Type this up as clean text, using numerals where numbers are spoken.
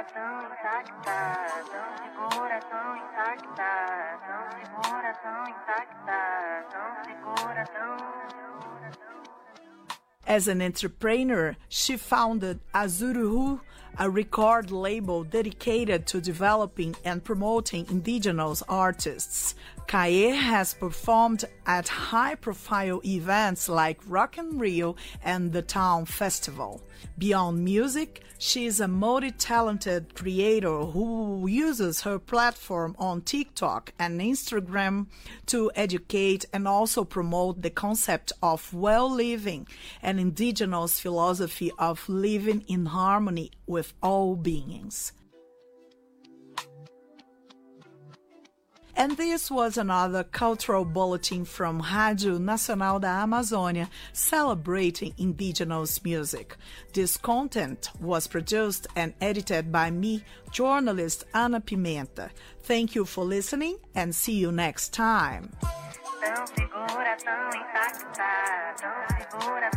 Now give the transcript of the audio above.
tão intacta, tão segura, tão intacta, tão segura, tão intacta, tão segura, tão... As an entrepreneur, she founded Azuruhu, a record label dedicated to developing and promoting indigenous artists. Kaye has performed at high-profile events like Rock in Rio and the Town Festival. Beyond music, she is a multi-talented creator who uses her platform on TikTok and Instagram to educate and also promote the concept of well-living, an indigenous philosophy of living in harmony with all beings. And this was another cultural bulletin from Rádio Nacional da Amazônia celebrating indigenous music. This content was produced and edited by me, journalist Ana Pimenta. Thank you for listening and see you next time. Tão segura, tão intacta, tão segura,